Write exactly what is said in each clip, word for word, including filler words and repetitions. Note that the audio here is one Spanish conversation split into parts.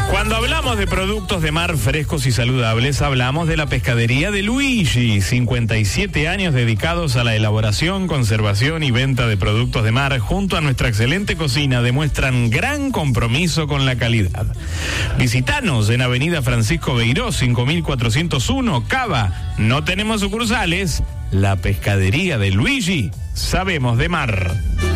Cuando hablamos de productos de mar frescos y saludables, hablamos de la pescadería de Luigi, cincuenta y siete años dedicados a la elaboración, conservación y venta de productos de mar. Junto a nuestra excelente cocina demuestran gran compromiso con la calidad. Visítanos en Avenida Francisco Beiró, cinco mil cuatrocientos uno, Cava. No tenemos sucursales. La pescadería de Luigi, sabemos de mar.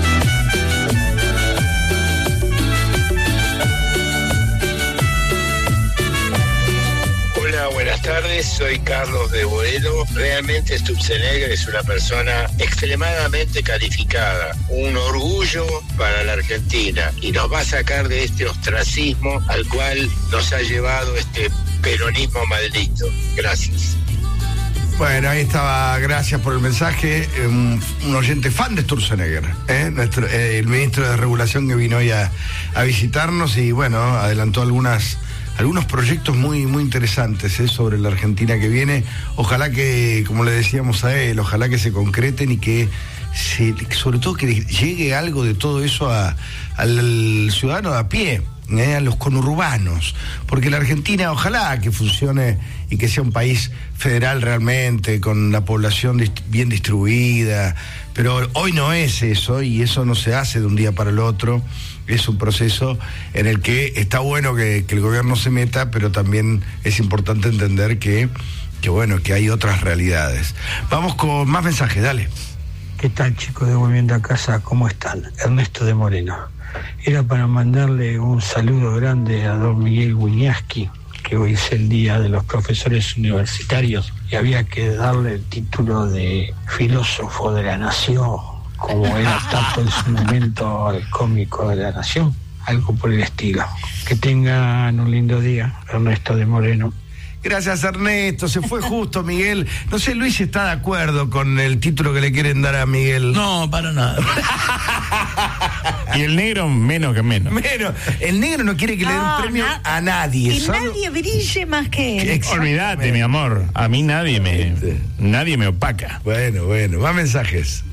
Buenas tardes, soy Carlos de Boedo. Realmente Sturzenegger es una persona extremadamente calificada, un orgullo para la Argentina y nos va a sacar de este ostracismo al cual nos ha llevado este peronismo maldito. Gracias. Bueno, ahí estaba, gracias por el mensaje, un, un oyente fan de Sturzenegger, ¿eh? Nuestro, eh, el ministro de Regulación que vino hoy a, a visitarnos y bueno, adelantó algunas... algunos proyectos muy muy interesantes ¿eh? sobre la Argentina que viene. Ojalá que, como le decíamos a él, ojalá que se concreten y que se, sobre todo que llegue algo de todo eso a, al ciudadano de a pie, ¿eh? a los conurbanos, porque la Argentina ojalá que funcione y que sea un país federal realmente, con la población dist- bien distribuida, pero hoy no es eso y eso no se hace de un día para el otro. Es un proceso en el que está bueno que, que el gobierno se meta, pero también es importante entender que, que bueno, que hay otras realidades. Vamos con más mensajes, dale. ¿Qué tal, chicos de Volviendo a Casa? ¿Cómo están? Ernesto de Moreno. Era para mandarle un saludo grande a don Miguel Wiñaski, que hoy es el día de los profesores universitarios y había que darle el título de filósofo de la nación, como era tanto en su momento el cómico de la nación, algo por el estilo. Que tengan un lindo día, Ernesto de Moreno. Gracias, Ernesto. Se fue justo, Miguel. No sé, Luis está de acuerdo con el título que le quieren dar a Miguel. No, para nada. Y el negro menos que menos. Menos. El negro no quiere que no, le den un premio na- a nadie. Y solo... nadie brille más que él. Olvídate, mi amor. A mí nadie me, nadie me opaca. Bueno, bueno. Más mensajes.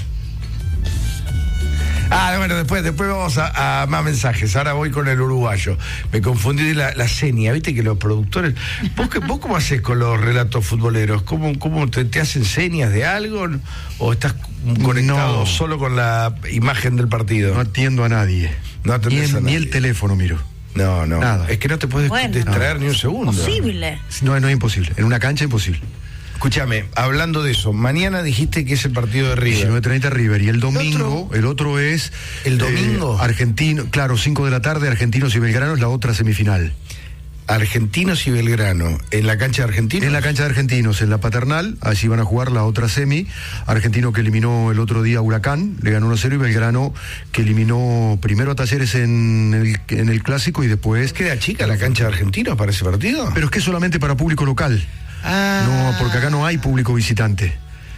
Ah, bueno, después, después vamos a, a más mensajes. Ahora voy con el uruguayo. Me confundí de la, la seña, viste que los productores. ¿Vos, que, vos cómo haces con los relatos futboleros? ¿Cómo, cómo te, te hacen señas de algo? ¿O estás conectado no. solo con la imagen del partido? No atiendo a nadie. No atendés ni, a nadie. Ni el teléfono miro. No, no. Nada. Es que no te puedes bueno, distraer no. ni un segundo. Imposible. No, no es imposible. En una cancha imposible. Escúchame, hablando de eso, mañana dijiste que es el partido de River. diecinueve treinta River. Y el domingo, el otro, el otro es... ¿El domingo? Eh, Argentino, claro, cinco de la tarde, Argentinos y Belgrano es la otra semifinal. Argentinos y Belgrano, ¿en la cancha de Argentinos? En la cancha de Argentinos, en la Paternal, allí van a jugar la otra semi. Argentino que eliminó el otro día a Huracán, le ganó uno cero, y Belgrano que eliminó primero a Talleres en el, en el Clásico y después... ¿Queda chica la cancha de Argentinos para ese partido? Pero es que es solamente para público local. Ah. No, porque acá no hay público visitante.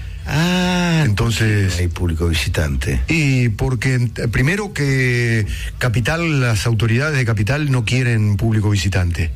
Ah, entonces no hay público visitante. Y porque primero que Capital, las autoridades de Capital no quieren público visitante.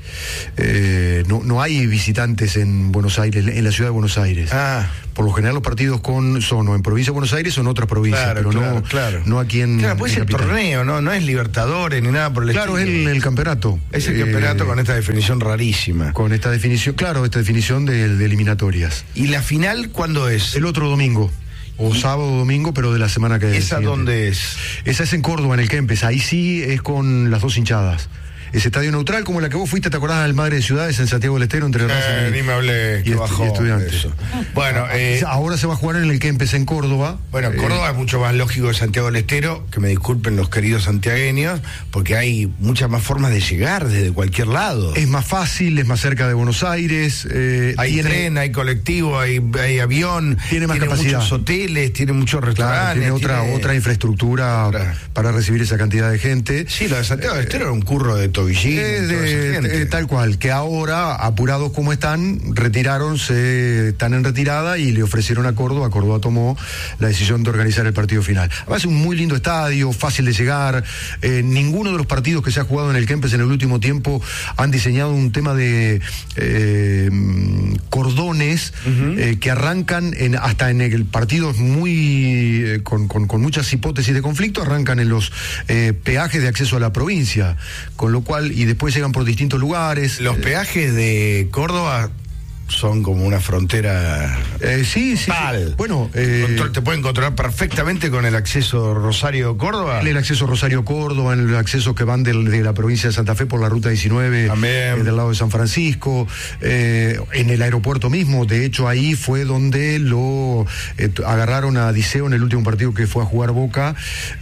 Eh, no, no hay visitantes en Buenos Aires, en la ciudad de Buenos Aires. Ah. Por lo general los partidos con son o en provincia de Buenos Aires o en otras provincias, claro, pero claro, no, claro. no aquí en. Claro, pues en el Capital. Torneo, ¿no? No es Libertadores ni nada por el claro, estilo. Claro, es el, el campeonato. Es el eh, campeonato con esta definición rarísima. Con esta definición, claro, esta definición de, de eliminatorias. ¿Y la final cuándo es? El otro domingo. O sábado o domingo, pero de la semana que viene. ¿Esa dónde es? Esa es en Córdoba, en el Kempes. Ahí sí es con las dos hinchadas. Ese estadio neutral, como la que vos fuiste, ¿te acordás del Madre de Ciudades en Santiago del Estero entre eh, ni me hablé, y, que bajó y estudiantes? Eso. Bueno, eh, ahora se va a jugar en el Kempes en Córdoba. Bueno, Córdoba eh, es mucho más lógico que Santiago del Estero, que me disculpen los queridos santiagueños, porque hay muchas más formas de llegar desde cualquier lado. Es más fácil, es más cerca de Buenos Aires. Eh, hay tiene, tren, hay colectivo, hay, hay avión, tiene más tiene capacidad. muchos hoteles, tiene muchos restaurantes. Claro, tiene otra, tiene... otra infraestructura para, para recibir esa cantidad de gente. Sí, lo de Santiago del Estero era un curro de Tobillín. Eh, de, Eh, tal cual, que ahora, apurados como están, retiraron, se están en retirada y le ofrecieron a Córdoba. Córdoba tomó la decisión de organizar el partido final. Además es un muy lindo estadio, fácil de llegar. Eh, ninguno de los partidos que se ha jugado en el Kempes en el último tiempo han diseñado un tema de eh, cordones uh-huh. eh, que arrancan en, hasta en el partido muy eh, con, con, con muchas hipótesis de conflicto, arrancan en los eh, peajes de acceso a la provincia, con lo cual cual, y después llegan por distintos lugares. Los peajes de Córdoba son como una frontera. Eh, sí, sí, sí. Bueno, eh, Control, te pueden controlar perfectamente con el acceso Rosario-Córdoba. El acceso Rosario-Córdoba, el acceso que van del, de la provincia de Santa Fe por la ruta diecinueve, eh, del lado de San Francisco, eh, en el aeropuerto mismo. De hecho, ahí fue donde lo eh, agarraron a Diceo en el último partido que fue a jugar Boca,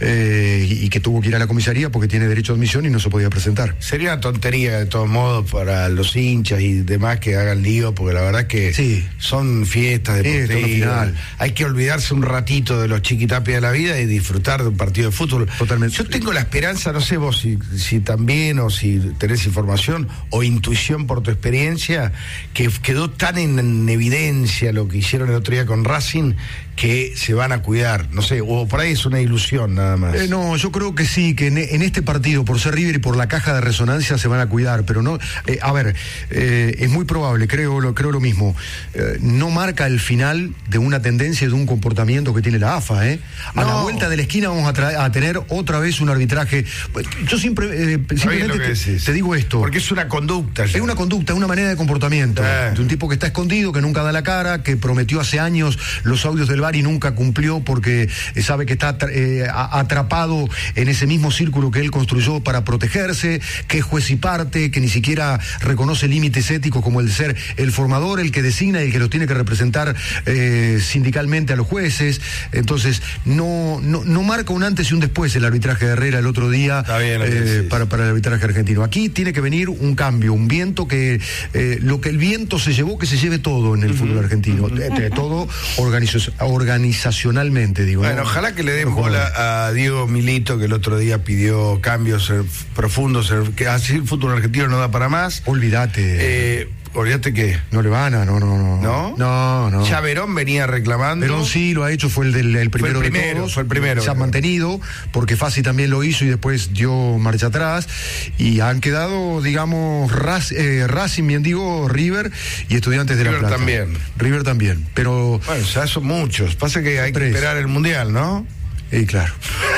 eh, y, y que tuvo que ir a la comisaría porque tiene derecho a admisión y no se podía presentar. Sería una tontería de todos modos para los hinchas y demás que hagan lío, porque la verdad que sí, son fiestas deportivas. Sí, hay que olvidarse un ratito de los chiquitapia de la vida y disfrutar de un partido de fútbol. Totalmente. Yo tengo la esperanza, no sé vos si, si también o si tenés información o intuición por tu experiencia, que quedó tan en, en evidencia lo que hicieron el otro día con Racing, que se van a cuidar, no sé, o por ahí es una ilusión nada más. Eh, no, yo creo que sí, que en, en este partido, por ser River y por la caja de resonancia, se van a cuidar, pero no, eh, a ver, eh, es muy probable, creo lo, creo lo mismo, eh, no marca el final de una tendencia, de un comportamiento que tiene la A F A, ¿eh? A no. la vuelta de la esquina vamos a, tra- a tener otra vez un arbitraje. Yo siempre, eh, simplemente te, te digo esto. Porque es una conducta. Ya. Es una conducta, una manera de comportamiento, eh. de un tipo que está escondido, que nunca da la cara, que prometió hace años los audios del y nunca cumplió porque sabe que está eh, atrapado en ese mismo círculo que él construyó para protegerse, que es juez y parte, que ni siquiera reconoce límites éticos como el de ser el formador, el que designa y el que los tiene que representar eh, sindicalmente a los jueces. Entonces no, no, no marca un antes y un después el arbitraje de Herrera el otro día bien, eh, para, para el arbitraje argentino. Aquí tiene que venir un cambio, un viento que eh, lo que el viento se llevó, que se lleve todo en el uh-huh. fútbol argentino, uh-huh. eh, todo organización organizacionalmente, digo. Bueno, ¿no? ojalá que le den bola a Diego Milito, que el otro día pidió cambios eh, profundos, eh, que así el fútbol argentino no da para más. Olvídate. Eh, Olvídate que. No le van a, no, no, no. ¿No? No, no. Ya Verón venía reclamando. Verón sí lo ha hecho, fue el del el primero, fue el primero de todos. Fue el primero. Se ha mantenido, porque Fassi también lo hizo y después dio marcha atrás. Y han quedado, digamos, Raz, eh, Racing, bien digo, River y Estudiantes de River La Plata. también. River también. Pero. Bueno, ya son muchos. Pasa que hay tres. que esperar el Mundial, ¿no? Sí, claro.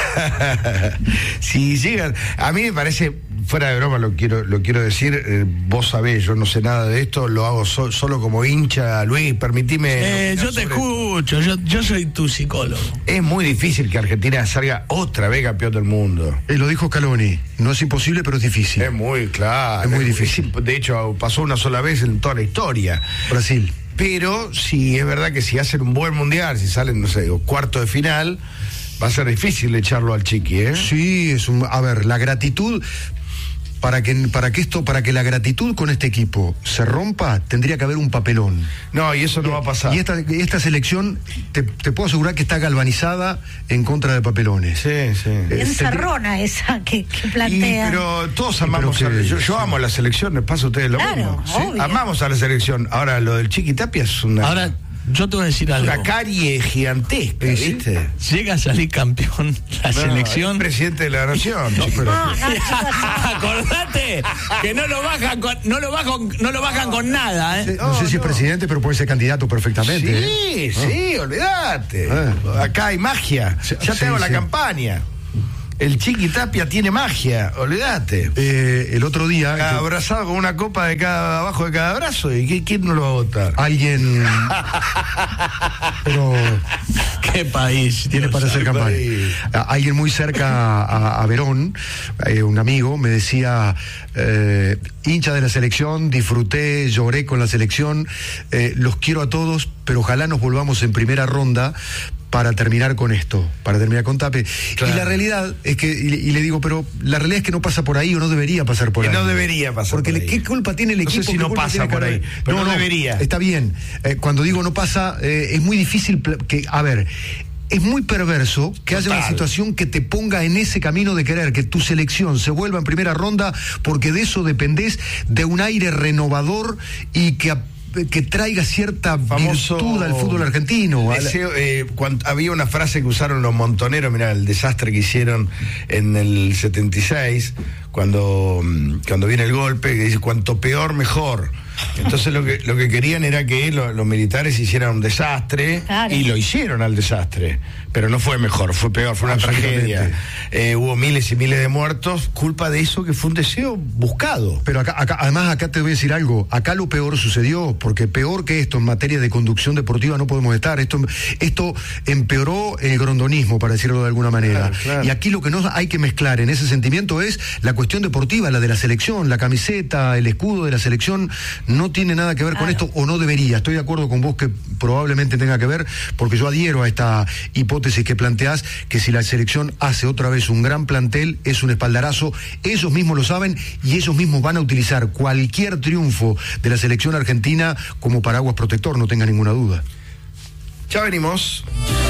Si llegan. A mí me parece. Fuera de broma lo quiero lo quiero decir, eh, vos sabés, yo no sé nada de esto, lo hago so, solo como hincha. Luis, permitime. Eh, yo te escucho, yo, yo soy tu psicólogo. Es muy difícil que Argentina salga otra vez campeón del mundo. Eh, lo dijo Scaloni, no es imposible, pero es difícil. Es muy claro. Es muy difícil. Es, de hecho, pasó una sola vez en toda la historia. Brasil. Pero sí, es verdad que si hacen un buen mundial, si salen, no sé, cuarto de final, va a ser difícil echarlo al Chiqui, ¿eh? Sí, es un. A ver, la gratitud. Para que, para que esto, para que la gratitud con este equipo se rompa, tendría que haber un papelón. No, y eso no va a pasar. Y esta, esta selección, te, te puedo asegurar que está galvanizada en contra de papelones. Sí, sí. Ensarrona esa que, que plantea. Pero todos amamos pero que, a, yo, yo sí. amo la selección, les pasa a ustedes lo claro, mismo. ¿Sí? Obvio. Amamos a la selección. Ahora, lo del Chiqui Tapia es una. Ahora, yo te voy a decir algo. Una carie gigantesca, ¿viste? Llega a salir campeón la no, selección. Es presidente de la nación. No, pero... No, no, acordate que no lo bajan con, no lo bajan, no lo bajan con nada, ¿eh? No, no sé si es presidente, pero puede ser candidato perfectamente. Sí, ¿eh? sí, oh. olvídate. Eh. Acá hay magia. Sí, ya sí, tengo sí. la campaña. El Chiqui Tapia tiene magia, olvídate. Eh, el otro día. Cada abrazado con una copa de cada abajo de cada brazo. ¿Y quién no lo va a votar? Alguien. Pero. Qué país tiene para hacer campaña. País. Alguien muy cerca a, a Verón, eh, un amigo, me decía, eh, hincha de la selección, disfruté, lloré con la selección, eh, los quiero a todos, pero ojalá nos volvamos en primera ronda para terminar con esto, para terminar con Tape. Claro. Y la realidad es que, y, y le digo, pero la realidad es que no pasa por ahí o no debería pasar por que ahí. No debería pasar Porque por le, ahí. ¿qué culpa tiene el equipo? No sé si no pasa por ahí, pero no, no debería. Está bien. Eh, cuando digo no pasa, eh, es muy difícil que, a ver, es muy perverso que Total. haya una situación que te ponga en ese camino de querer que tu selección se vuelva en primera ronda, porque de eso dependés, de un aire renovador y que que traiga cierta Famoso virtud al fútbol argentino. Deseo, eh, cuando, había una frase que usaron los montoneros, mirá, el desastre que hicieron en el setenta y seis, cuando, cuando viene el golpe, que dice, cuanto peor, mejor. Entonces lo que, lo que querían era que lo, los militares hicieran un desastre, claro. y lo hicieron al desastre, pero no fue mejor, fue peor, fue una tragedia. Eh, hubo miles y miles de muertos, culpa de eso que fue un deseo buscado. Pero acá, acá, además acá te voy a decir algo, acá lo peor sucedió, porque peor que esto en materia de conducción deportiva no podemos estar. Esto, esto empeoró el grondonismo, para decirlo de alguna manera. Claro, claro. Y aquí lo que no hay que mezclar en ese sentimiento es la cuestión deportiva, la de la selección, la camiseta, el escudo de la selección, no tiene nada que ver claro. con esto, o no debería. Estoy de acuerdo con vos que probablemente tenga que ver, porque yo adhiero a esta hipótesis que planteás, que si la selección hace otra vez un gran plantel, es un espaldarazo. Ellos mismos lo saben y ellos mismos van a utilizar cualquier triunfo de la selección argentina como paraguas protector, no tenga ninguna duda. Ya venimos.